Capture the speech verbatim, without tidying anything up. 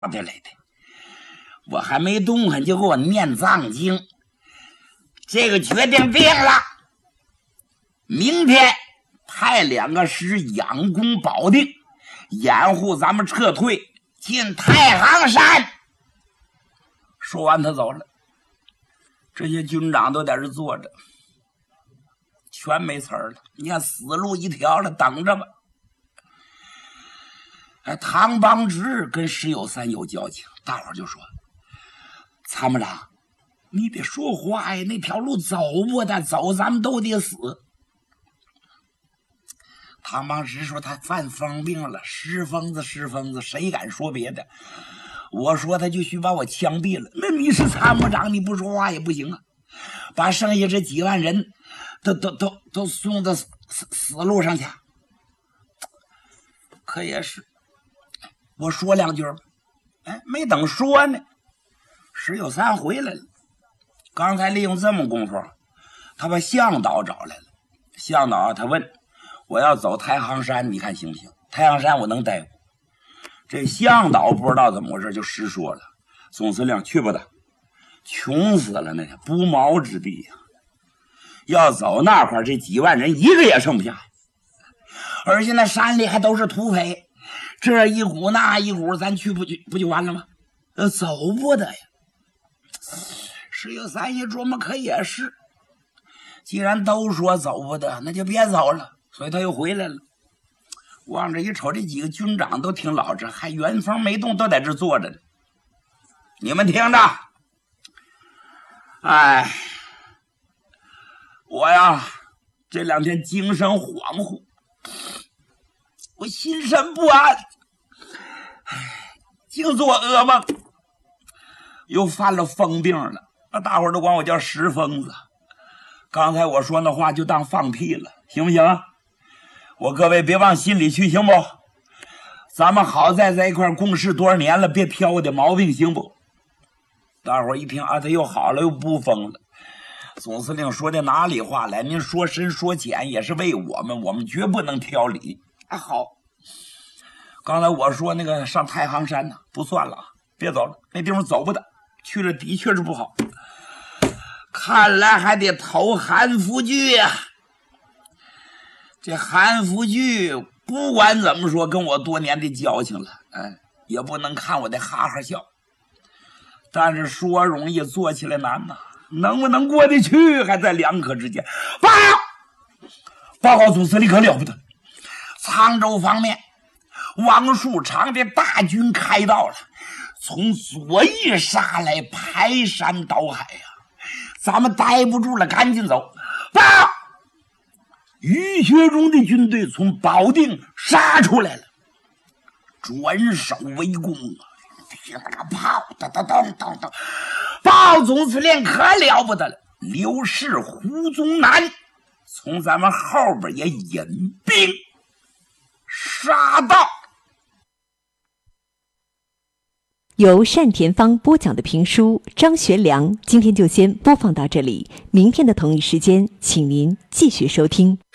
的来的。我还没动弹就给我念藏经，这个决定定了，明天派两个师养功保定，掩护咱们撤退进太行山。说完他走了，这些军长都在这坐着，全没词儿了。你看死路一条了，等着吧。哎，唐邦直跟石有三有交情，大伙儿就说：“参谋长，你得说话呀，那条路走不得，走咱们都得死。”唐邦直说：“他犯疯病了，失疯子，失疯子，谁敢说别的？我说他就需把我枪毙了。那你是参谋长，你不说话也不行啊！把剩下这几万人都都都都送到死死路上去。可也是，我说两句吧。哎，没等说呢，石有三回来了。刚才利用这么功夫，他把向导找来了。向导他问我要走太行山，你看行不行？太行山我能待。这向导不知道怎么回事，就实说了。总司令去不得，穷死了，那不毛之地呀、啊！要走那块儿，这几万人一个也剩不下，而且那山里还都是土匪，这一股那一股，咱去不去不就完了吗？呃，走不得呀。石有三一琢磨，可也是，既然都说走不得，那就别走了。所以他又回来了。往这一瞅，这几个军长都挺老实，还原封没动，都在这坐着呢。你们听着，哎，我呀这两天精神恍惚，我心神不安，净做噩梦，又犯了疯病了。那大伙儿都管我叫石疯子。刚才我说那话就当放屁了，行不行啊？我各位别往心里去，行不？咱们好在在一块共事多少年了，别挑我的毛病，行不？大伙儿一听啊，他又好了，又不疯了。总司令说的哪里话来？您说深说浅也是为我们，我们绝不能挑理。啊，好。刚才我说那个上太行山呢，不算了，别走了，那地方走不得，去了的确是不好。看来还得投韩复榘呀。这韩复榘不管怎么说，跟我多年的交情了，哎，也不能看我的哈哈笑。但是说容易，做起来难呐，能不能过得去，还在两可之间。报报告总司令，可了不得！沧州方面，王树常的大军开到了，从左翼杀来，排山倒海呀、啊！咱们待不住了，赶紧走！报！于学忠的军队从保定杀出来了，转守为攻啊！听那个炮，噔噔噔噔噔，报总司令可了不得了！刘氏、胡宗南从咱们后边也引兵杀到。 由单田芳播讲的评书《张学良》，今天就先播放到这里。明天的同一时间，请您继续收听。